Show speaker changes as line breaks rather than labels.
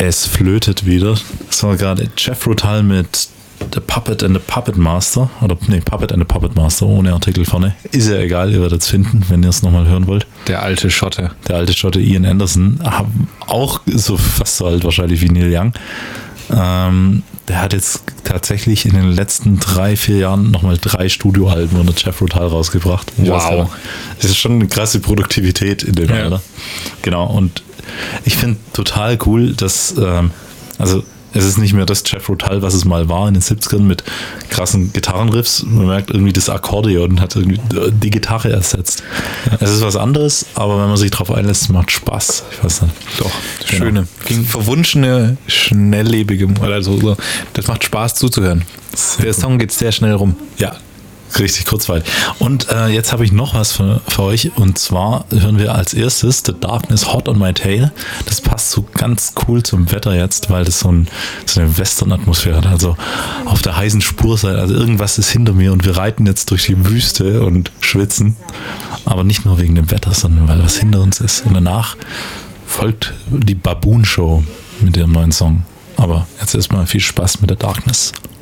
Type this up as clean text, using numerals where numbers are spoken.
Es flötet wieder. Das war gerade Jeff Rutal mit The Puppet and the Puppet Master. Puppet and the Puppet Master, ohne Artikel vorne. Ist ja egal, ihr werdet es finden, wenn ihr es nochmal hören wollt.
Der alte Schotte
Ian Anderson. Auch so fast so alt wahrscheinlich wie Neil Young. Der hat jetzt tatsächlich in den letzten 3-4 Jahren nochmal 3 Studioalben unter Jeff Rutal rausgebracht.
Wow.
Das ist schon eine krasse Produktivität in dem Alter. Genau, und ich finde total cool, dass, es ist nicht mehr das Jeff Rutal, was es mal war in den 70ern mit krassen Gitarrenriffs. Man merkt irgendwie, das Akkordeon hat irgendwie die Gitarre ersetzt. Es ist was anderes, aber wenn man sich drauf einlässt, macht Spaß. Ich weiß nicht.
Doch, schöne, verwunschene, schnelllebige, also das macht Spaß zuzuhören. Der Song geht sehr schnell rum.
Ja. Richtig kurzweilig. Und jetzt habe ich noch was für euch. Und zwar hören wir als erstes The Darkness Hot on My Tail. Das passt so ganz cool zum Wetter jetzt, weil das so eine Western-Atmosphäre hat. Also auf der heißen Spur sein. Also irgendwas ist hinter mir und wir reiten jetzt durch die Wüste und schwitzen. Aber nicht nur wegen dem Wetter, sondern weil was hinter uns ist. Und danach folgt die Baboon Show mit ihrem neuen Song. Aber jetzt erstmal viel Spaß mit The Darkness.